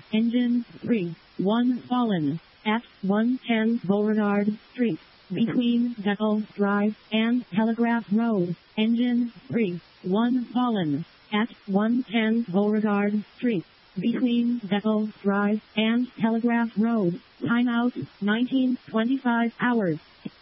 Engine 3, 1 fallen, at 110 Beauregard Street, between Deckle Drive and Telegraph Road. Engine 3, 1 fallen, at 110 Beauregard Street, between Deckle Drive and Telegraph Road. Timeout 19:25 hours.